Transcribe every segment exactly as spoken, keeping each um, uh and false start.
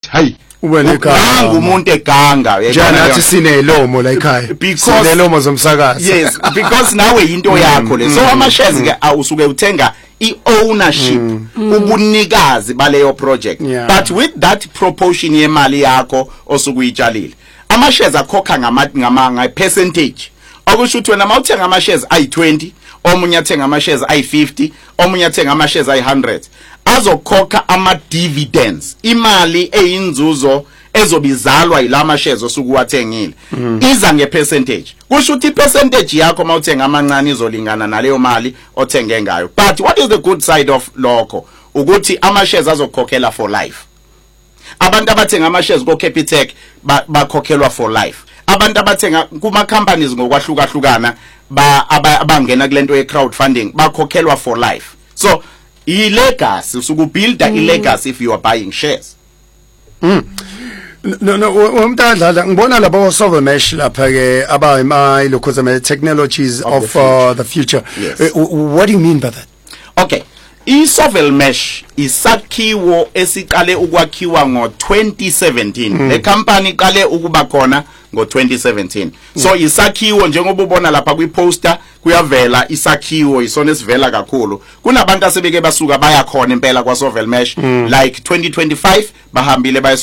hayi ubene ekhaya umuntu eganga njana athi sinelomo la ekhaya sinelomo zomsakazo yes because nawe into yakho le so ama shares ke awusuke uthenga i-ownership ubunikazi baleyo project but with that proportion yemali yakho osukuyitshalile ama shares akhokha ngama ngama percentage okusho ukuthi wena mawuthenga ama shares ayi twenty omunye athenga ama shares ayi fifty omunye athenga ama shares ayi one hundred azokhokha ama dividends imali eyinzuzo ezobizalwa ilama shares osukuwathengile iza ngepercentage kusho ukuthi ipercentage yakho mawuthenga amancane izolingana naleyo mali othenge ngayo but what is the good side of lokho ukuthi ama shares azokhokhela for life abantu abathenga ama shares ko Capitec bakhokhelwa for life abantu abathenga kuma companies ngokwahlukahlukana ba abangena kulento ye crowdfunding bakhokhelwa for life so i legacy usukubuilda i legacy if you are buying shares mm. no no umntandla ngibona labo o Sovelmesh lapha ke aba ima lokho technologies of, of the future, uh, the future. Yes. Uh, what do you mean by that? Okay, i Sovelmesh isakhiwo esiqale ukwakhiwa ngo twenty seventeen mm. le company iqale ukuba khona ngo twenty seventeen mm. so isakhiwo njengoba ubona lapha kwi poster kuyavela isakhiwo isona esivela kakhulu kunabantu asebeke basuka baya khona impela kwa Sovelmesh mm. like twenty twenty-five bahambile baya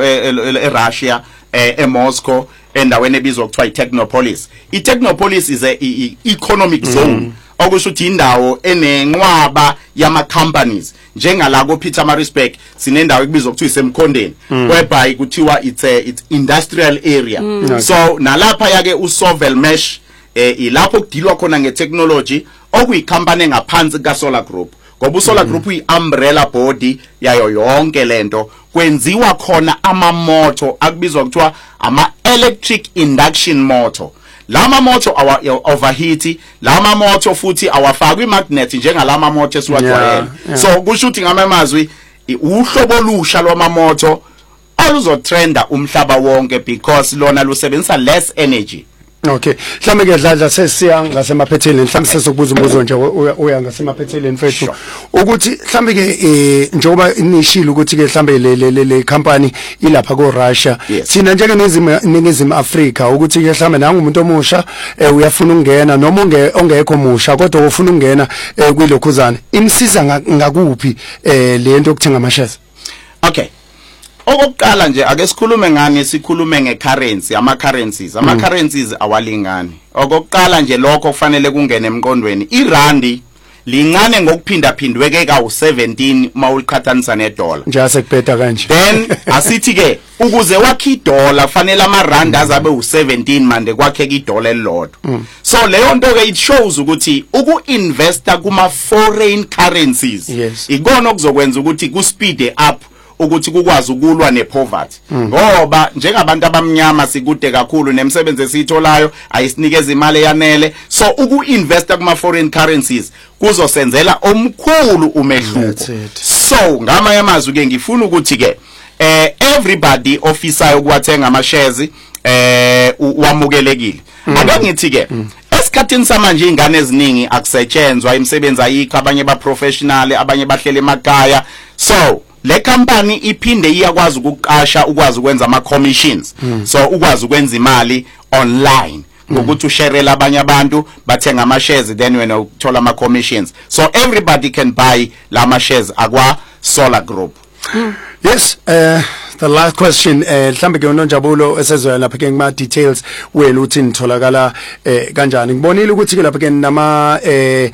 eRussia e Moscow endaweni ebizwa kuthiwa iTechnopolis iTechnopolis is a economic zone mm. okusho ukuthi indawo enenqwaba yama companies njengala ko Pietermaritzburg sinendawo ekubizwa ukuthi isemkhondeni mm. whereby kuthiwa it's a it's industrial area mm. okay. so nalapha yake uSovelmesh eh ilapho kudilwa khona ngetechnology okuyicompany engaphansi ka Solar Group ngoba uSolar mm. Group uyi-umbrella body yayo yonke lento kwenziwa khona ama motor akubizwa kuthiwa ama electric induction motor lama motor awa overheat lama motor futhi awafaka imagnet njengalama motor esiwajwayele yeah, yeah. so kusho ukuthi ngamamazwi uhlobo lusha lwama motor aluzotrenda umhlaba wonke because lona lusebenzisa less energy. Okay, mhlambe ke dladla sesiya ngasemaphetheleni mhlambe sesokubuza umbuzo nje uya ngasemaphetheleni mfethu ukuthi mhlambe ke njengoba inishilo ukuthi ke mhlambe le le le company ilapha ko Russia sina njenge nezimi Africa ukuthi ke mhlambe nanga umuntu omusha uyafuna ukungena noma ongekho musha kodwa ufuna ukungena kwilokhuzana imsiza ngakuphi lento yokuthenga ama shares. Okay, okokuqala nje ake sikhulume ngani sikhulume ngecurrency ama currencies ama currencies awalingani okokuqala nje lokho kufanele kungene emqondweni irandi lincane ngokuphinda phindweke ka u seventeen mawuliqhathanisa nedollar nje asekubheda kanje then asithi ke ukuze wakhe idollar fanele ama rand azabe u seventeen manje kwakheka idollar elilodwa mm. so leyo nto ke it shows ukuthi uku investor kuma foreign currencies yes. ikona okuzokwenza ukuthi ku speed up ukuthi kukwazi ukulwa nepoverty ngoba njengabantu abamnyama sikude kakhulu nemsebenzi esitholayo ayisinikeza imali yanele so uku-investa kuma foreign currencies kuzosenzela omkhulu umehluko so ngamanye amazwi ke ngifuna ukuthi ke eh everybody offisayo ukuwathenga ama shares eh wamukelekile ake ngithi ke esikhathini samanje ingane eziningi akusetshenzwa imisebenzi ayikho abanye ba professional abanye bahlele emakhaya so le company iphinde iyakwazi ukuqasha ukwazi ukwenza ama commissions mm. so ukwazi ukwenza imali online ngokuthi usharela abanye abantu bathenga ama shares then wena uthola ama commissions so everybody can buy lama shares akwa Solar Group. mm. Yes, uh, the last question mhlambe ke uNonjabulo esezwe lapha ke ngima details wena uthi nitholakala eh kanjani ngibonile ukuthi ke lapha ke nama eh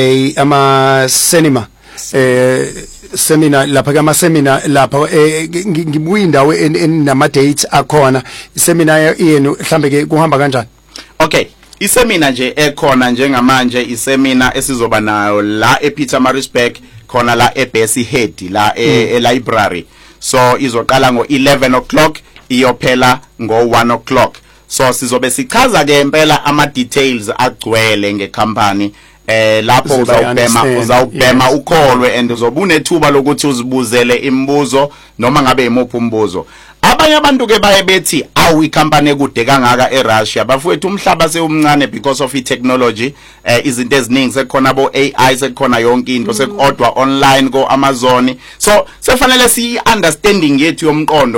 ama cinema eh seminar lapha kama seminar lapha ngibuya indawo enama dates akhona iseminar yenu mhlambe ke kuhamba kanjani? Okay, iseminar nje ekhona njengamanje iseminar esizoba nayo la ePietermaritzburg khona la eBessie Head la e library so izoqala ngo eleven o'clock iyophela ngo one o'clock so sizobe sichaza ke impela ama details agcwele ngecompany eh lapho uzawubhema uzawubhema ukholwe and uzobune ethuba lokuthi uzibuzele imibuzo noma ngabe imuphi umbuzo abanye abantu ke baye bethi awu icompany ekude kangaka eRussia bafowethu umhlaba sewumncane because of itechnology eh izinto eziningi sekukhona bo A I sekukhona yonke into sekuodwa online ko Amazon so sefanele si understanding yethu yomqondo